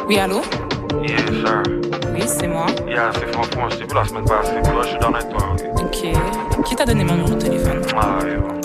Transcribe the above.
Oui, allô? Yes, sir. Oui, c'est moi. Yeah, c'est franchement, je t'ai vu la semaine passée. Là, je suis dans toi. Ok. Qui t'a donné mon numéro de téléphone? Ah, yo.